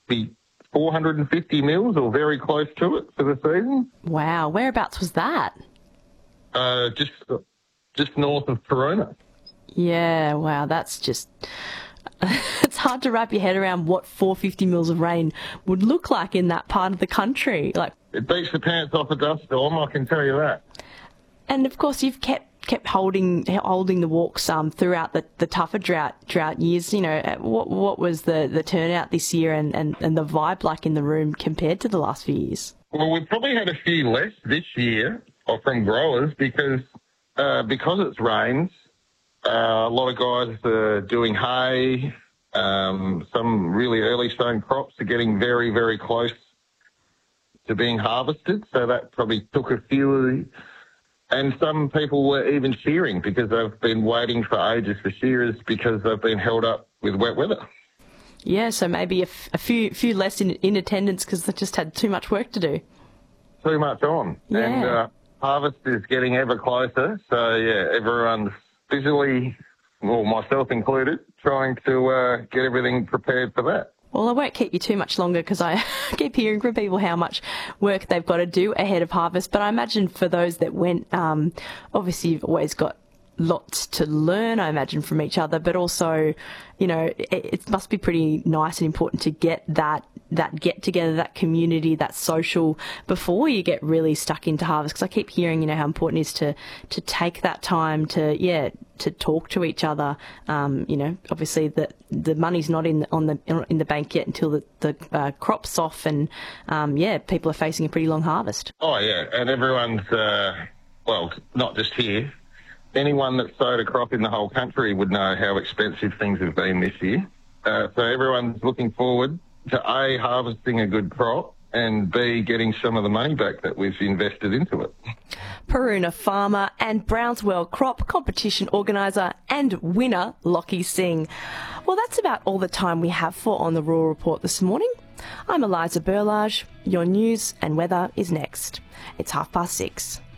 be 450 mils or very close to it for the season. Wow. Whereabouts was that? Just north of Corona. Yeah, wow, that's just... It's hard to wrap your head around what 450 mils of rain would look like in that part of the country. Like, it beats the pants off a dust storm, I can tell you that. And of course, you've kept holding the walks throughout the tougher drought years. You know, what was the turnout this year and the vibe like in the room compared to the last few years? Well, we've probably had a few less this year from growers because it's rains. A lot of guys are doing hay. Some really early sown crops are getting very, very close to being harvested. So that probably took a few. And some people were even shearing because they've been waiting for ages for shearers because they've been held up with wet weather. Yeah, so maybe a few less in attendance because they just had too much work to do. Too much on. Yeah. And harvest is getting ever closer. So, yeah, everyone's busily, well, myself included, trying to get everything prepared for that. Well, I won't keep you too much longer because I keep hearing from people how much work they've got to do ahead of harvest. But I imagine for those that went, obviously you've always got lots to learn, I imagine, from each other. But also, you know, it must be pretty nice and important to get that get together, that community, that social before you get really stuck into harvest. Because I keep hearing, you know, how important it is to take that time to talk to each other. You know, obviously the money's not in the bank yet until the crop's off, and people are facing a pretty long harvest. Oh yeah, and everyone's well, not just here. Anyone that's sowed a crop in the whole country would know how expensive things have been this year. So everyone's looking forward to A, harvesting a good crop, and B, getting some of the money back that we've invested into it. Puruna farmer and Brownswell crop competition organiser and winner, Lockie Singh. Well, that's about all the time we have for On the Rural Report this morning. I'm Eliza Burlage. Your news and weather is next. It's 6:30.